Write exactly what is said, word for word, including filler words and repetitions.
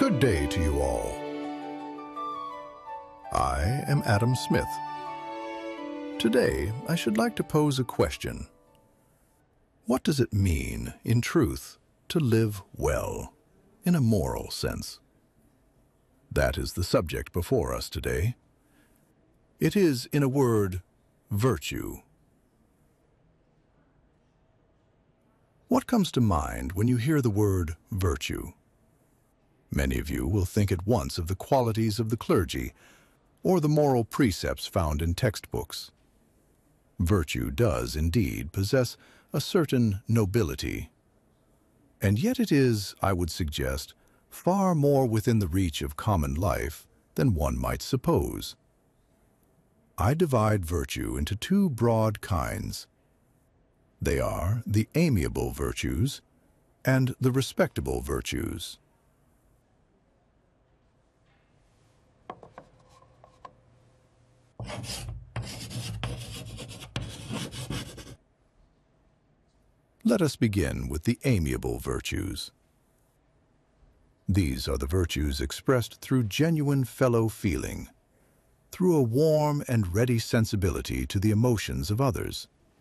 Good day to you all. I am Adam Smith. Today, I should like to pose a question. What does it mean, in truth, to live well, in a moral sense? That is the subject before us today. It is, in a word, virtue. What comes to mind when you hear the word virtue? Many of you will think at once of the qualities of the clergy or the moral precepts found in textbooks. Virtue does indeed possess a certain nobility, and yet it is, I would suggest, far more within the reach of common life than one might suppose. I divide virtue into two broad kinds. They are the amiable virtues and the respectable virtues. Let us begin with the amiable virtues. These are the virtues expressed through genuine fellow feeling, through a warm and ready sensibility to the emotions of others.